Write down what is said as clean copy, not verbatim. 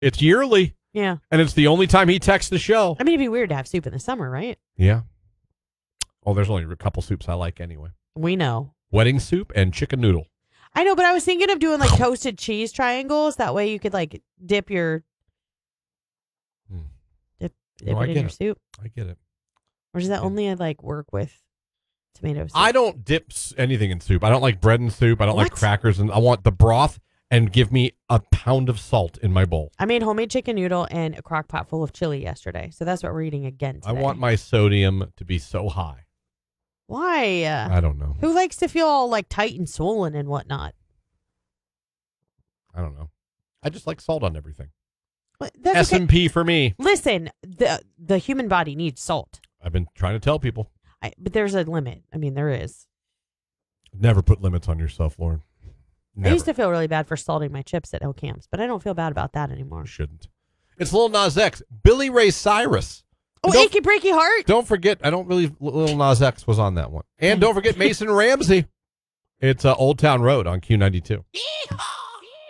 It's yearly. Yeah. And it's the only time he texts the show. I mean, it'd be weird to have soup in the summer, right? Yeah. Oh, there's only a couple soups I like anyway. We know. Wedding soup and chicken noodle. I know, but I was thinking of doing like toasted cheese triangles. That way you could like dip your dip No, I it in get your it. soup. I get it. Or does that Yeah. only like work with tomato soup? I don't dip anything in soup. I don't like bread and soup. I don't like What? crackers. And I want the broth and give me a pound of salt in my bowl. I made homemade chicken noodle and a crock pot full of chili yesterday. So that's what we're eating again today. I want my sodium to be so high. Why? I don't know. Who likes to feel all like tight and swollen and whatnot? I don't know. I just like salt on everything. But that's okay. S&P for me. Listen, the human body needs salt. I've been trying to tell people. But there's a limit. I mean, there is. Never put limits on yourself, Lauren. Never. I used to feel really bad for salting my chips at Hill Camps, but I don't feel bad about that anymore. You shouldn't. It's Lil Nas X. Billy Ray Cyrus. Oh, Don't- Achy Breaky Heart. Don't forget, I don't believe Lil Nas X was on that one. And don't forget Mason Ramsey. It's Old Town Road on Q92. Yeehaw!